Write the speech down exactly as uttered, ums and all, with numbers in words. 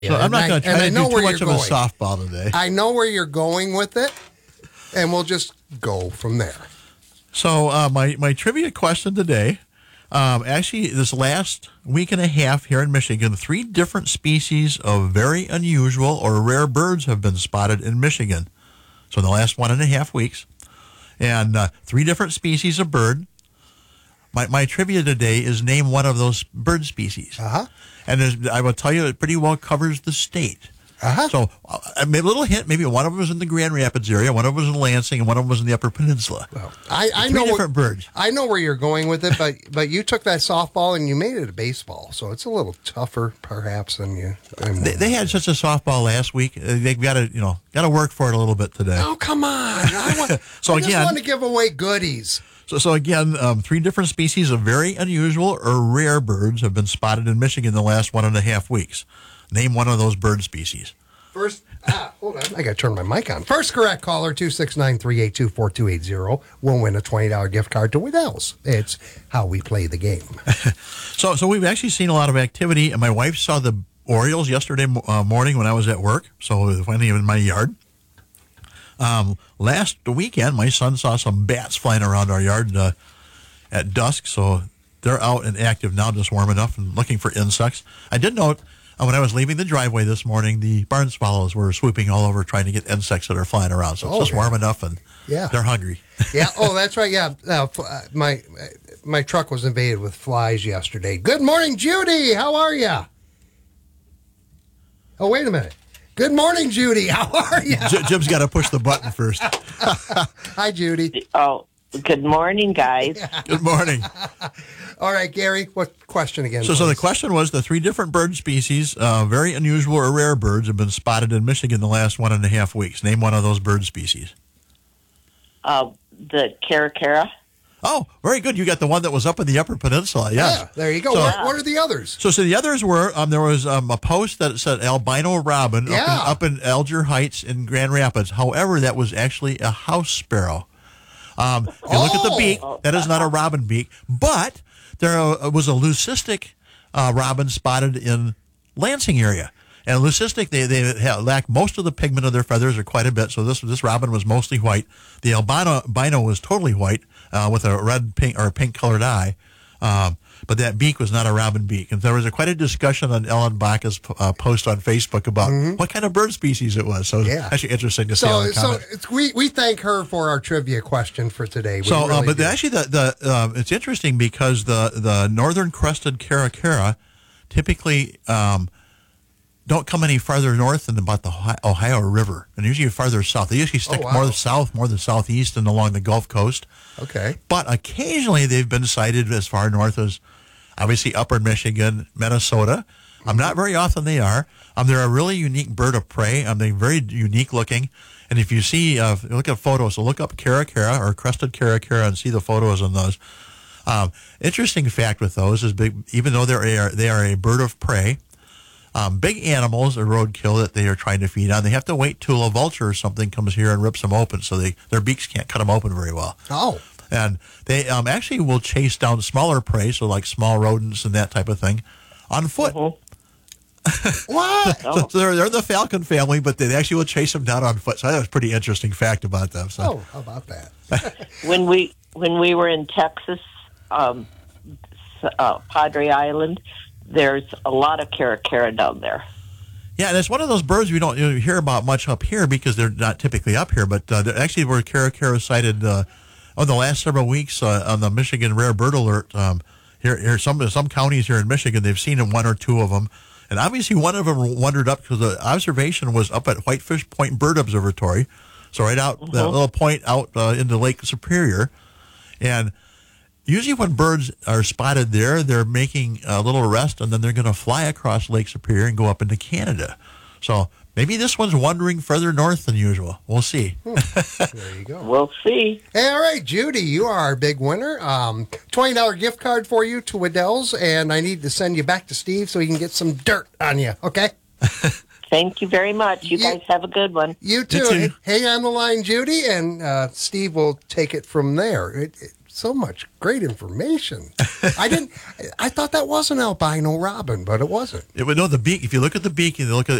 So I'm not going to try to do too much of a softball today. I know where you're going with it, and we'll just go from there. So uh, my, my trivia question today, um, actually this last week and a half here in Michigan, three different species of very unusual or rare birds have been spotted in Michigan. So in the last one and a half weeks, and uh, three different species of bird. My my trivia today is name one of those bird species. Uh-huh. And I will tell you, it pretty well covers the state. Uh-huh. So uh, maybe a little hint, maybe one of them was in the Grand Rapids area, one of them was in Lansing, and one of them was in the Upper Peninsula. Well, I, I three know different where, birds. I know where you're going with it, but but you took that softball and you made it a baseball, so it's a little tougher, perhaps, than you. Than They, they had such a softball last week. Uh, They've got to, you know, got to work for it a little bit today. Oh, come on! I, want, so I again, just want to give away goodies. So, so again, um, three different species of very unusual or rare birds have been spotted in Michigan in the last one and a half weeks. Name one of those bird species. First, ah, hold on. I got to turn my mic on. First correct caller, two six nine, three eight two, four two eight zero, will win a twenty dollars gift card to Waddell's. It's how we play the game. so so we've actually seen a lot of activity, and my wife saw the Orioles yesterday uh, morning when I was at work, so finally in my yard. Um, last weekend, my son saw some bats flying around our yard uh, at dusk, so they're out and active now, just warming up and looking for insects. I did note uh, when I was leaving the driveway this morning, the barn swallows were swooping all over trying to get insects that are flying around, so it's oh, just yeah. warm enough, and yeah. they're hungry. yeah, oh, that's right, yeah. Uh, my, my truck was invaded with flies yesterday. Good morning, Judy. How are you? Oh, wait a minute. Good morning, Judy. How are you? J- Jim's got to push the button first. Hi, Judy. Oh, good morning, guys. Good morning. All right, Gary, what question again? So, so the question was the three different bird species, uh, very unusual or rare birds, have been spotted in Michigan the last one and a half weeks. Name one of those bird species. Uh, the caracara. Oh, very good. You got the one that was up in the Upper Peninsula. Yes. Yeah, there you go. So, what, what are the others? So, so the others were, um, there was um, a post that said albino robin yeah. up, in, up in Alger Heights in Grand Rapids. However, that was actually a house sparrow. Um, if you oh. look at the beak, that is not a robin beak, but there was a leucistic uh, robin spotted in Lansing area. And leucistic, they they have, lack most of the pigment of their feathers, or quite a bit. So this this robin was mostly white. The albino, albino was totally white uh, with a red, pink, or pink colored eye. Um, but that beak was not a robin beak. And there was a, quite a discussion on Ellen Baca's uh, post on Facebook about mm-hmm. what kind of bird species it was. So it's yeah. actually interesting to see. So, all the so it's, we we thank her for our trivia question for today. We so, really uh, but do. actually, the the um, it's interesting because the the northern crested caracara typically um, don't come any farther north than about the Ohio River, and usually farther south. They usually stick oh, wow. more south, more the southeast, and along the Gulf Coast. Okay. But occasionally they've been sighted as far north as, obviously, upper Michigan, Minnesota. Mm-hmm. Um, not very often they are. Um, they're a really unique bird of prey. Um, they're very unique looking. And if you see, uh, look at photos, so look up caracara or crested caracara and see the photos on those. Um, interesting fact with those is, big, even though they're a, they are a bird of prey, Um, big animals are roadkill that they are trying to feed on. They have to wait till a vulture or something comes here and rips them open, so they their beaks can't cut them open very well. Oh. And they um, actually will chase down smaller prey, so like small rodents and that type of thing, on foot. Mm-hmm. What? so they're, they're the falcon family, but they actually will chase them down on foot. So that was a pretty interesting fact about them. So. Oh, how about that? when we when we were in Texas, um, uh, Padre Island, there's a lot of caracara down there. Yeah, and it's one of those birds we don't you know, hear about much up here because they're not typically up here, but uh, actually were caracara sighted uh, over the last several weeks uh, on the Michigan Rare Bird Alert. Um, here, here, some some counties here in Michigan, they've seen one or two of them. And obviously one of them wandered up because the observation was up at Whitefish Point Bird Observatory, so right out mm-hmm. that little point out uh, into Lake Superior. And usually when birds are spotted there, they're making a little rest, and then they're going to fly across Lake Superior and go up into Canada. So maybe this one's wandering further north than usual. We'll see. Hmm. There you go. We'll see. Hey, all right, Judy, you are our big winner. Um, twenty dollars gift card for you to Waddell's, and I need to send you back to Steve so he can get some dirt on you, okay? Thank you very much. You, You- guys have a good one. You too. too. Hang on the line, Judy, and uh, Steve will take it from there. It, it, so much great information. I didn't. I thought that was an albino robin, but it wasn't. It would know the beak. If you look at the beak and you look at